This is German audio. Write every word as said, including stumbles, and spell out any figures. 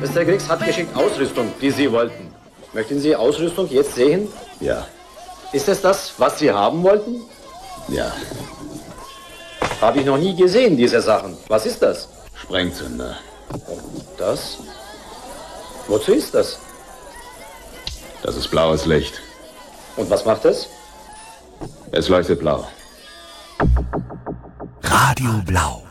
Mister Griggs hat geschickt Ausrüstung, die Sie wollten. Möchten Sie Ausrüstung jetzt sehen? Ja. Ist es das, was Sie haben wollten? Ja. Habe ich noch nie gesehen, diese Sachen. Was ist das? Sprengzünder. Das? Wozu ist das? Das ist blaues Licht. Und was macht es? Es leuchtet blau. Radio Blau.